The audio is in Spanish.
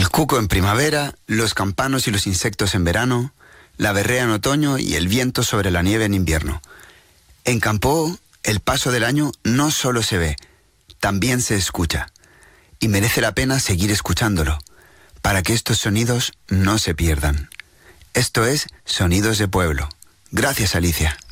El cuco en primavera, los campanos y los insectos en verano, la berrea en otoño y el viento sobre la nieve en invierno. En Campo, el paso del año no solo se ve, también se escucha. Y merece la pena seguir escuchándolo, para que estos sonidos no se pierdan. Esto es Sonidos de Pueblo. Gracias, Alicia.